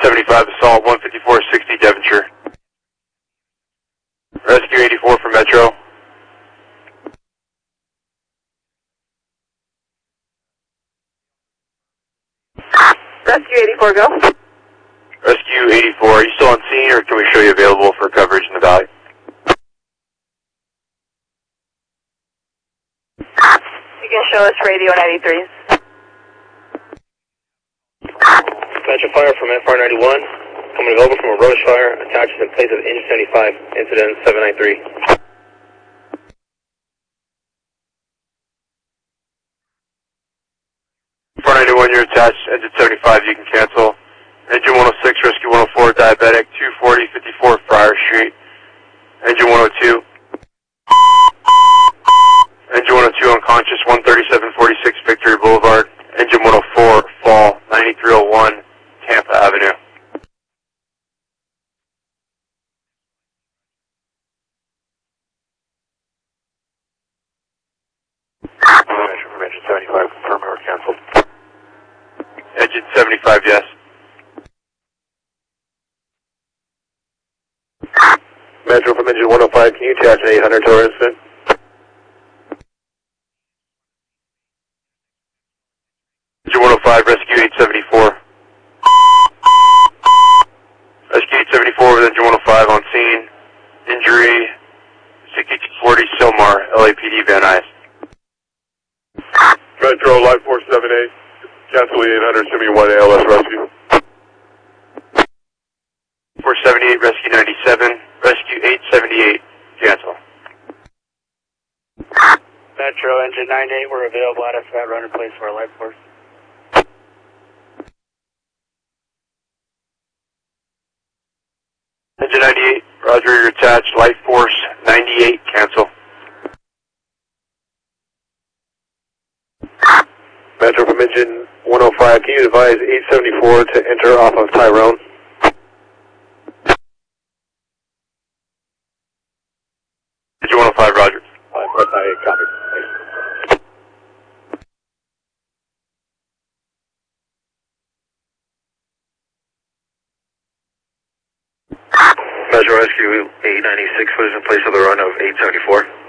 75 Assault 15460 Devonshire. Rescue 84 for Metro. Rescue 84, go. Rescue 84, are you still on scene or can we show you available for coverage in the valley? You can show us radio 93. Metro Fire from FR 91. Coming over from a Roche fire. Attaches in place of engine 75. Incident 793. 491, you're attached. Engine 75, you can cancel. Engine 106, Rescue 104, diabetic, 240, 54 Friar Street. Engine 102. Engine 102 unconscious, 13746 Victory Boulevard. Engine 104, fall, 9301 Tampa Avenue. Engine 75, confirm or canceled. Engine 75, yes. Metro from engine 105, can you attach an 800 to our incident? Engine 105, rescue 874. Rescue 874 with engine 105 on scene. Injury 6240 Silmar, LAPD Van Nuys. Metro, Life 478, cancel the 800, send me 1 ALS rescue. 478, rescue 97, rescue 878, cancel. Metro engine 98, we're available at a fat runner place for our life force. Engine 98, roger, you're attached. Light force 98, cancel. Metro from engine 105, can you advise 874 to enter off of Tyrone? Engine 105, roger. Force 98, copy. Thanks. Metro Rescue 896, what is in place of the run of 874?